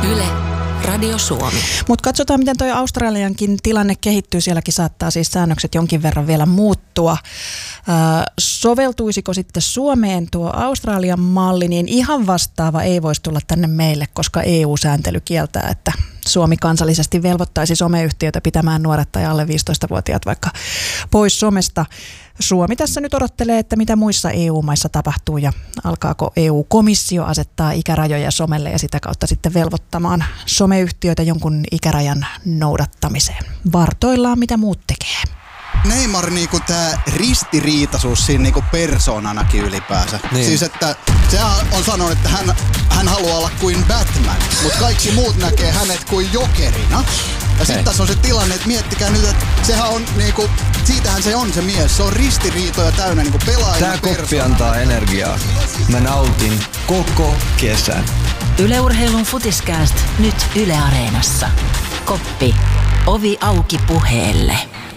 Yle, Radio Suomi. Mutta katsotaan, miten toi Australiankin tilanne kehittyy. Sielläkin saattaa siis säännökset jonkin verran vielä muuttua. Soveltuisiko sitten Suomeen tuo Australian malli, niin ihan vastaava ei voisi tulla tänne meille, koska EU-sääntely kieltää, että Suomi kansallisesti velvoittaisi someyhtiöitä pitämään nuoret tai alle 15-vuotiaat vaikka pois somesta. Suomi tässä nyt odottelee, että mitä muissa EU-maissa tapahtuu ja alkaako EU-komissio asettaa ikärajoja somelle ja sitä kautta sitten velvoittamaan someyhtiöitä jonkun ikärajan noudattamiseen. Vartoillaan, mitä muut tekee. Neymar niinku tää ristiriitaisuus siinä niinku persoonanakin ylipäänsä. Niin. Siis että se on sanonut, että hän haluaa olla kuin Batman, mutta kaikki muut näkee hänet kuin jokerina. Ja sitten tässä on se tilanne, että miettikää nyt, että sehän on niinku, siitähän se on se mies. Se on ristiriitoja täynnä niinku pelaajana. Tää koppi antaa energiaa. Mä nautin koko kesän. Yle Urheilun Futiskääst nyt Yle Areenassa. Koppi. Ovi auki puheelle.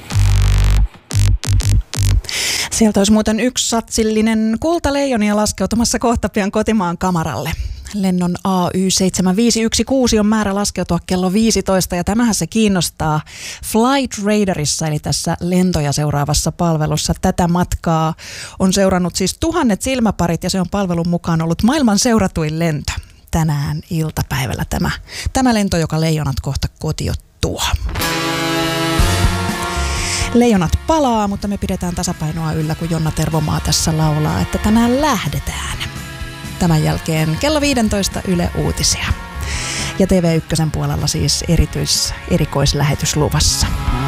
Sieltä olisi muuten yksi satsillinen kultaleijonia laskeutumassa kohta pian kotimaan kamaralle. Lennon AY7516 on määrä laskeutua kello 15 ja tämähän se kiinnostaa Flight Radarissa eli tässä lentoja seuraavassa palvelussa. Tätä matkaa on seurannut siis 1000 silmäparit ja se on palvelun mukaan ollut maailman seuratuin lento. Tänään iltapäivällä tämä lento, joka leijonat kohta kotiuttuu. Leijonat palaa, mutta me pidetään tasapainoa yllä, kun Jonna Tervomaa tässä laulaa, että tänään lähdetään. Tämän jälkeen kello 15 Yle Uutisia. Ja TV1 puolella siis erikoislähetys luvassa.